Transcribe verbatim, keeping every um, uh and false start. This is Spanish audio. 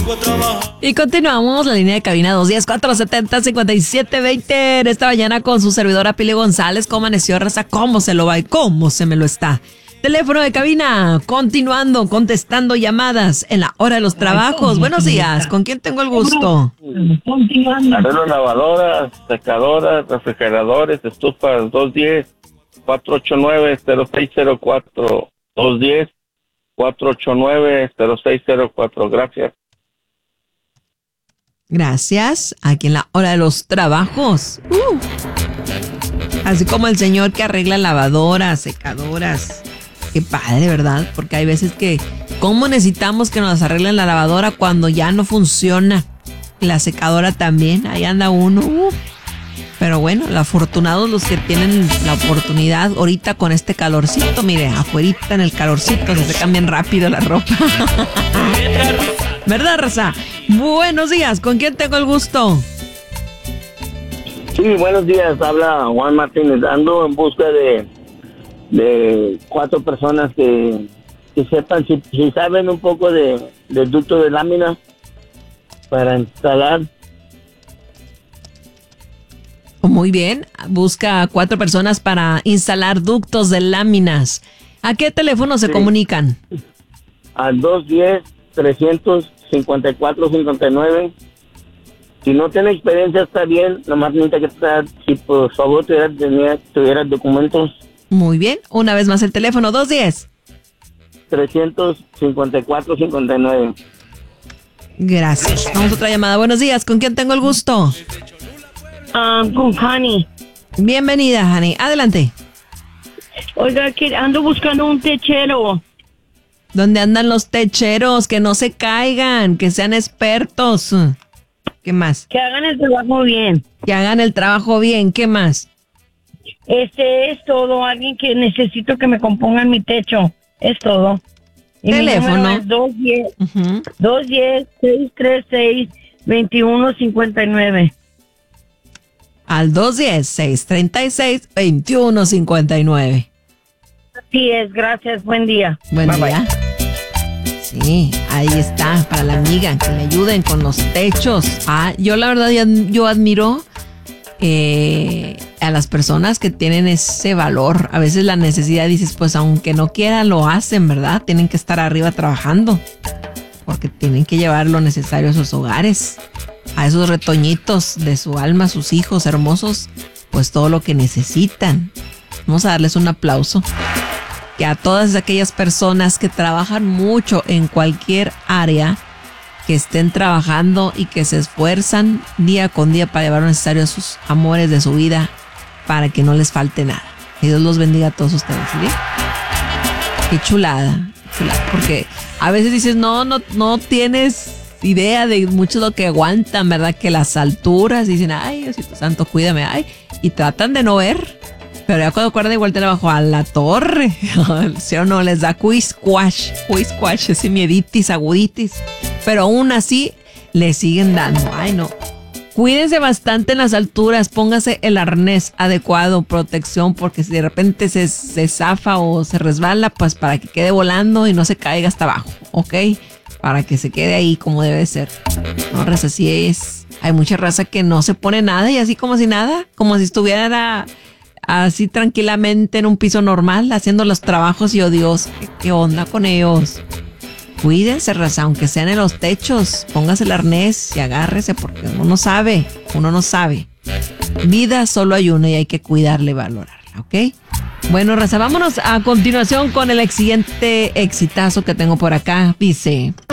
Y continuamos la línea de cabina dos uno cero, cuatro siete cero, cinco siete dos cero en esta mañana con su servidora Pili González. ¿Cómo amaneció, raza? ¿Cómo se lo va y cómo se me lo está? Teléfono de cabina, continuando, contestando llamadas en la hora de los trabajos. Buenos días, ¿con quién tengo el gusto? Continuando. Arreglo lavadoras, secadoras, refrigeradores, estufas, dos diez, cuatro ocho nueve, cero seis cero cuatro, dos diez, cuatro ocho nueve, cero seis cero cuatro. Gracias. Gracias, aquí en la hora de los trabajos. Uh. Así como el señor que arregla lavadoras, secadoras. Qué padre, ¿verdad? Porque hay veces que, ¿cómo necesitamos que nos arreglen la lavadora cuando ya no funciona? Y la secadora también, ahí anda uno. Uh. Pero bueno, los afortunados los que tienen la oportunidad ahorita con este calorcito, mire, afuerita en el calorcito se secan bien rápido la ropa. ¿Verdad, raza? Buenos días, ¿con quién tengo el gusto? Sí, buenos días, habla Juan Martínez. Ando en busca de, de cuatro personas que, que sepan, si, si saben un poco de, de ducto de lámina para instalar. Muy bien, busca cuatro personas para instalar ductos de láminas. ¿A qué teléfono se sí. comunican? Al dos diez, trescientos cincuenta y cuatro cincuenta y nueve. Si no tiene experiencia está bien, nomás necesita que estar, si por favor tuvieras tuviera documentos. Muy bien, una vez más el teléfono, dos diez. trescientos cincuenta y cuatro cincuenta y nueve. Gracias. Vamos a otra llamada. Buenos días, ¿con quién tengo el gusto? Um, con Hani. Bienvenida, Hani. Adelante. Oiga, que ando buscando un techero. ¿Dónde andan los techeros? Que no se caigan, que sean expertos. ¿Qué más? Que hagan el trabajo bien. Que hagan el trabajo bien. ¿Qué más? Este es todo. Alguien que necesito que me compongan mi techo. Es todo. Y teléfono. Mi es dos diez, uh-huh. dos diez, seis tres seis, veintiuno cincuenta y nueve. Al dos diez, seis tres seis, veintiuno cincuenta y nueve. Así es, gracias, buen día. Buen bye, día. Bye. Sí, ahí está, para la amiga, que le ayuden con los techos. Ah, yo la verdad, yo admiro eh, a las personas que tienen ese valor. A veces la necesidad, dices, pues aunque no quieran, lo hacen, ¿verdad? Tienen que estar arriba trabajando, porque tienen que llevar lo necesario a sus hogares. A esos retoñitos de su alma, sus hijos hermosos, pues todo lo que necesitan. Vamos a darles un aplauso. Que a todas aquellas personas que trabajan mucho en cualquier área, que estén trabajando y que se esfuerzan día con día para llevar lo necesario a sus amores de su vida, para que no les falte nada. Que Dios los bendiga a todos ustedes, ¿sí? Qué chulada, chulada. Porque a veces dices, no, no, no tienes idea de mucho lo que aguantan, ¿verdad? Que las alturas, dicen, ay, Diosito Santo, cuídame, ay, y tratan de no ver, pero ya cuando acuerdan igual te la bajo a la torre, ¿sí o no? Les da quisquash, quisquash, ese mieditis, aguditis, pero aún así le siguen dando, ay no. Cuídense bastante en las alturas, póngase el arnés adecuado, protección, porque si de repente se, se zafa o se resbala, pues para que quede volando y no se caiga hasta abajo, ¿ok? Para que se quede ahí como debe ser. No, raza, así es. Hay mucha raza que no se pone nada y así como si nada, como si estuviera así tranquilamente en un piso normal haciendo los trabajos y oh Dios, ¿qué, qué onda con ellos? Cuídense, raza, aunque sean en los techos, póngase el arnés y agárrese porque uno no sabe, uno no sabe. Vida solo hay una y hay que cuidarla y valorarla, ¿ok? Bueno, raza, vámonos a continuación con el siguiente exitazo que tengo por acá. Dice...